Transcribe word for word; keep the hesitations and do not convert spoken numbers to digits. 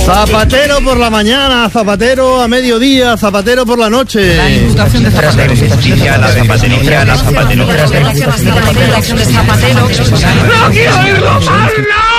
Zapatero por la mañana, Zapatero a mediodía, Zapatero por la noche. La Diputación de Zapatero. La zapatería, la zapatería. ¡No quiero irlo más, no!